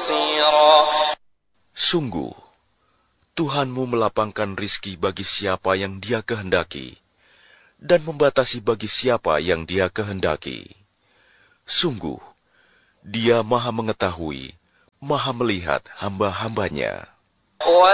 بصيرا. Sungguh, Tuhanmu melapangkan rizki bagi siapa yang Dia kehendaki, dan membatasi bagi siapa yang Dia kehendaki. Sungguh, Dia Maha Mengetahui, Maha Melihat hamba-hambanya.